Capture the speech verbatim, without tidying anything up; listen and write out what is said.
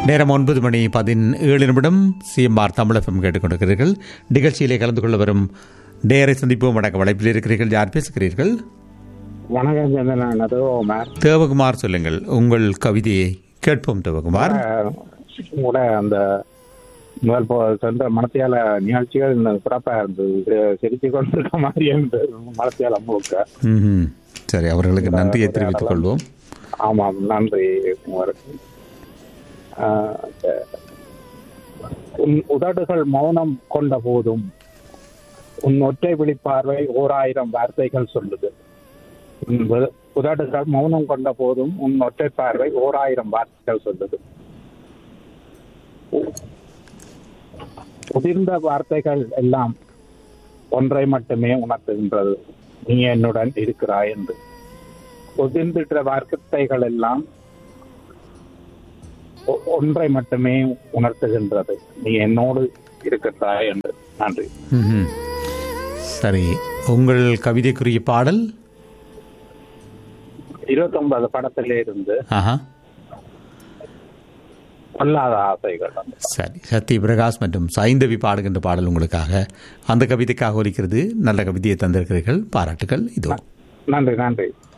நேரம் ஒன்பது மணி பதினேழு நிமிடம். சிஎம்ஆர் தமிழ் எஃப்எம் கேட்டுக்கொண்டிருக்கிறீர்கள். நிகழ்ச்சியிலே கலந்து கொள்ள வரும் நேரை சந்திப்போம். வணக்கம். வலைப்பில் இருக்கிறீர்கள். யார் பேசுகிறீர்கள்? வணக்கம். தேவகுமார், சொல்லுங்கள் உங்கள் கவிதையை கேட்போம். தேவகுமார், கூட அந்த முதல் சென்ற மனத்தியால நிகழ்ச்சிகள் சிறப்பா இருந்தது. சிரிச்சு கொண்டிருக்க மாதிரி இருந்தது மனத்தியால முழுக்க. ம், சரி, அவர்களுக்கு நன்றியை தெரிவித்துக் கொள்வோம். ஆமாம், நன்றி. உன் உதடுகள் மௌனம் கொண்ட போதும் உன் ஒற்றை விழிப்பார்வை ஓர் ஆயிரம் வார்த்தைகள் சொல்லுது. உன் உதடுகள் மௌனம் கொண்ட போதும் உன் ஒற்றை பார்வை ஓர் ஆயிரம் வார்த்தைகள் சொல்லுது. உதிர்ந்த வார்த்தைகள் எல்லாம் ஒன்றை மட்டுமே உணர்த்துகின்றது, நீ என்னுடன் இருக்கிறாய் என்று. உதிர்ந்திட்ட வார்த்தைகள் எல்லாம் ஒன்றை மட்டுமே உணர்த்துகின்றது, நீ என்னோடு இருக்கிறாய் என்று. நன்றி. சரி, உங்கள் கவிதைக்குரிய பாடல் இருபத்தி ஒன்பது படத்திலே இருந்து பொல்லாத ஆசைகள். சரி, சத்ய பிரகாஷ் மற்றும் சைந்தவி பாடுகின்ற பாடல் உங்களுக்காக, அந்த கவிதைக்காக ஒலிக்கிறது. நல்ல கவிதையை தந்திருக்கிறீர்கள், பாராட்டுகள். இதோ. நன்றி. நன்றி.